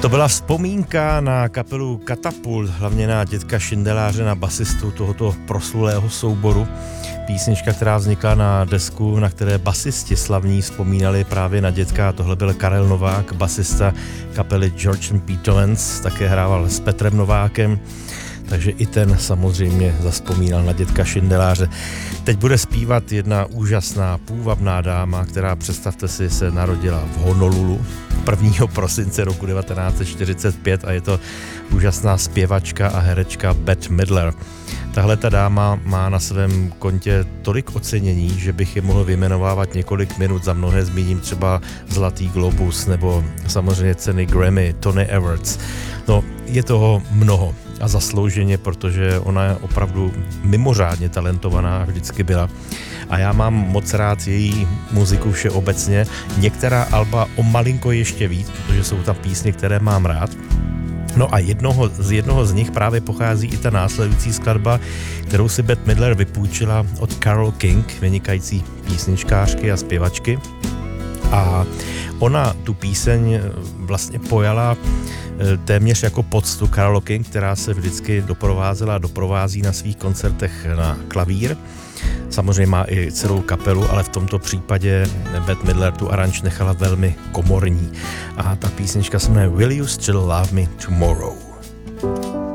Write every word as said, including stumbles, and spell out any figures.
To byla vzpomínka na kapelu Katapult, hlavně na dědka Šindeláře, na basistu tohoto proslulého souboru. Písnička, která vznikla na desku, na které basisti slavní vzpomínali právě na dědka. Tohle byl Karel Novák, basista kapely George and Beethovens, také hrával s Petrem Novákem, takže i ten samozřejmě zavzpomínal na dědka Šindeláře. Teď bude zpívat jedna úžasná půvabná dáma, která, představte si, se narodila v Honolulu prvního prosince roku devatenáct set čtyřicet pět a je to úžasná zpěvačka a herečka Bette Midler. Tahle ta dáma má na svém kontě tolik ocenění, že bych je mohl vyjmenovávat několik minut, za mnohé zmíním třeba Zlatý globus nebo samozřejmě ceny Grammy, Tony Awards. No, je toho mnoho a zaslouženě, protože ona je opravdu mimořádně talentovaná, vždycky byla. A já mám moc rád její muziku všeobecně. Některá alba o malinko ještě víc, protože jsou tam písně, které mám rád. No a jednoho, z jednoho z nich právě pochází i ta následující skladba, kterou si Bette Midler vypůjčila od Carole King, vynikající písničkářky a zpěvačky. A ona tu píseň vlastně pojala téměř jako poctu Carole King, která se vždycky doprovázela a doprovází na svých koncertech na klavír. Samozřejmě má i celou kapelu, ale v tomto případě Bette Midler tu aranž nechala velmi komorní. A ta písnička se jmenuje Will You Still Love Me Tomorrow?